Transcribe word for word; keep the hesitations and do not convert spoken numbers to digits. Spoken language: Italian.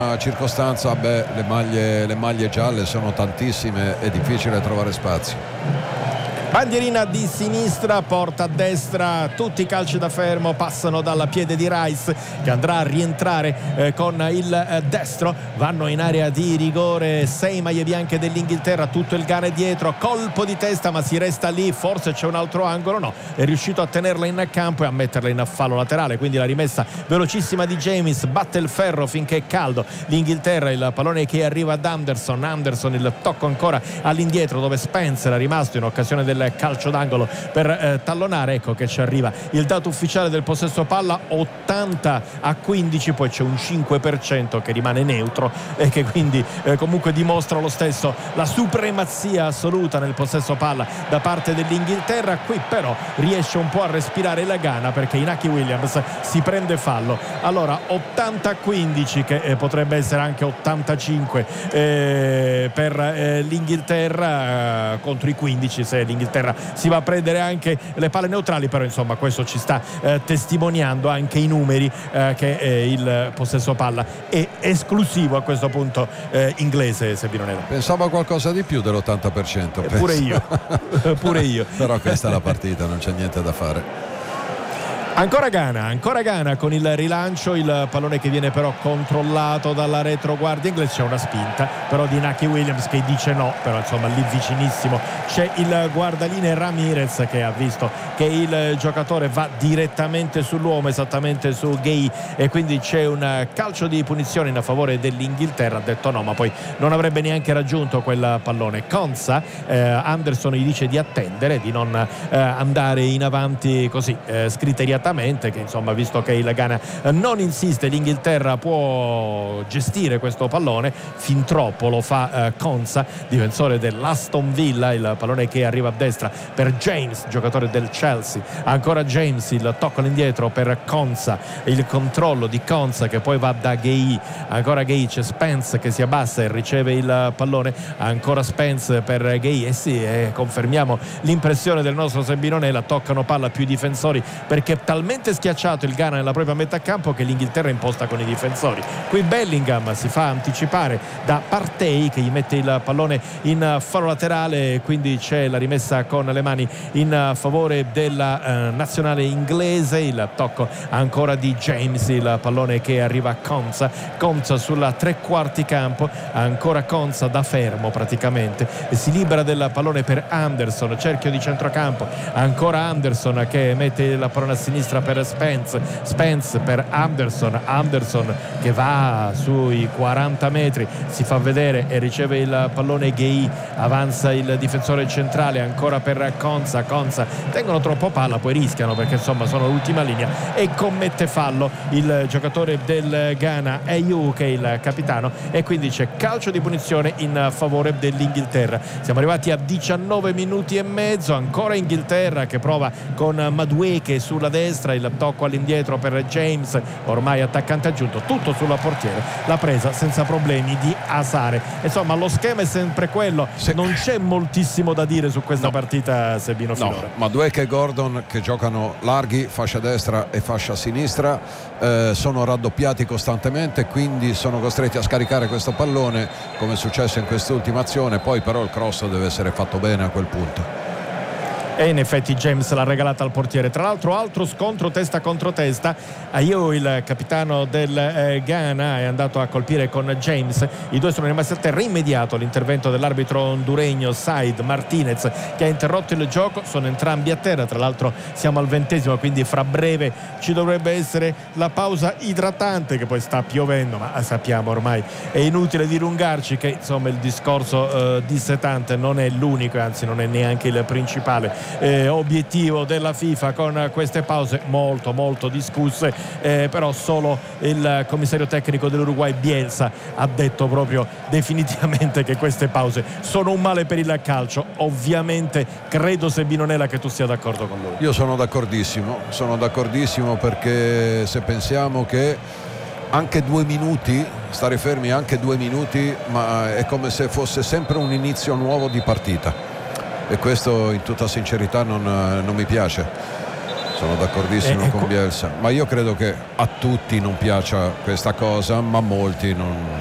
circostanza, beh, le maglie, le maglie gialle sono tantissime, è difficile trovare spazio. Bandierina di sinistra, porta a destra, tutti i calci da fermo passano dal piede di Rice, che andrà a rientrare eh, con il eh, destro. Vanno in area di rigore sei maglie bianche dell'Inghilterra, tutto il Ghana dietro, colpo di testa ma si resta lì, forse c'è un altro angolo, no, è riuscito a tenerla in campo e a metterla in fallo laterale, quindi la rimessa velocissima di James, batte il ferro finché è caldo l'Inghilterra, il pallone che arriva ad Anderson, Anderson il tocco ancora all'indietro dove Spencer è rimasto in occasione del calcio d'angolo per eh, tallonare. Ecco che ci arriva il dato ufficiale del possesso palla, ottanta a quindici, poi c'è un cinque per cento che rimane neutro e che quindi eh, comunque dimostra lo stesso la supremazia assoluta nel possesso palla da parte dell'Inghilterra. Qui però riesce un po' a respirare la Ghana perché Inaki Williams si prende fallo. Allora ottanta a quindici, che eh, potrebbe essere anche ottantacinque eh, per eh, l'Inghilterra eh, contro i quindici se l'Inghilterra si va a prendere anche le palle neutrali, però insomma questo ci sta eh, testimoniando anche i numeri eh, che eh, il possesso palla è esclusivo a questo punto eh, inglese. Sebino Nero, pensavo a qualcosa di più dell'ottanta per cento. eh, pure io pure io però questa è la partita, non c'è niente da fare. Ancora Ghana, ancora Ghana con il rilancio, il pallone che viene però controllato dalla retroguardia inglese. C'è una spinta però di Inaki Williams che dice no, però insomma lì vicinissimo c'è il guardalinee Ramirez che ha visto che il giocatore va direttamente sull'uomo, esattamente su Gay, e quindi c'è un calcio di punizione in favore dell'Inghilterra. Ha detto no, ma poi non avrebbe neanche raggiunto quel pallone. Konsa, eh, Anderson gli dice di attendere, di non eh, andare in avanti così eh, scriteriatamente, che insomma visto che il Ghana non insiste, l'Inghilterra può gestire questo pallone, fin troppo lo fa eh, Konsa, difensore dell'Aston Villa. Il pallone che arriva a destra per James, giocatore del Chelsea, ancora James, il tocco all'indietro per Konsa, il controllo di Konsa che poi va da Gay, ancora Gay, c'è Spence che si abbassa e riceve il pallone, ancora Spence per Gay, e eh sì, eh, confermiamo l'impressione del nostro Sebinonella, toccano palla più i difensori perché talmente schiacciato il Ghana nella propria metà campo che l'Inghilterra è imposta con i difensori. Qui Bellingham si fa anticipare da Partey che gli mette il pallone in fallo laterale, quindi c'è la rimessa con le mani in favore della eh, nazionale inglese. Il tocco ancora di James, il pallone che arriva a Konsa, Konsa sulla tre quarti campo, ancora Konsa da fermo praticamente, e si libera del pallone per Anderson, cerchio di centrocampo, ancora Anderson che mette il pallone a sinistra per Spence, Spence per Anderson, Anderson che va sui quaranta metri, si fa vedere e riceve il pallone Gay, avanza il difensore centrale ancora per Konsa, Konsa tengono troppo palla, poi rischiano perché insomma sono l'ultima linea e commette fallo il giocatore del Ghana Ayew che è il capitano, e quindi c'è calcio di punizione in favore dell'Inghilterra. Siamo arrivati a diciannove minuti e mezzo, ancora Inghilterra che prova con Madueke sulla destra, il tocco all'indietro per James, ormai attaccante aggiunto, tutto sulla portiere, la presa senza problemi di Asare. Insomma lo schema è sempre quello, sì. Non c'è moltissimo da dire su questa no. partita, Sebino Finora. No, Madueke e Gordon che giocano larghi, fascia destra e fascia sinistra, eh, sono raddoppiati costantemente, quindi sono costretti a scaricare questo pallone come è successo in quest'ultima azione. Poi però il cross deve essere fatto bene a quel punto. E in effetti James l'ha regalata al portiere. Tra l'altro altro scontro testa contro testa, Ayew il capitano del eh, Ghana è andato a colpire con James, i due sono rimasti a terra. Immediato l'intervento dell'arbitro honduregno Said Martinez che ha interrotto il gioco, sono entrambi a terra. Tra l'altro siamo al ventesimo, quindi fra breve ci dovrebbe essere la pausa idratante, che poi sta piovendo, ma sappiamo ormai è inutile dilungarci che insomma il discorso eh, dissetante non è l'unico, anzi non è neanche il principale Eh, obiettivo della FIFA con queste pause molto molto discusse, eh, però solo il commissario tecnico dell'Uruguay Bielsa ha detto proprio definitivamente che queste pause sono un male per il calcio. Ovviamente credo, Sebinonella, che tu sia d'accordo con lui. Io sono d'accordissimo, sono d'accordissimo perché se pensiamo che anche due minuti, stare fermi anche due minuti, ma è come se fosse sempre un inizio nuovo di partita, e questo in tutta sincerità non, non mi piace. Sono d'accordissimo Eh, con ecco. Bielsa, ma io credo che a tutti non piaccia questa cosa, ma molti non,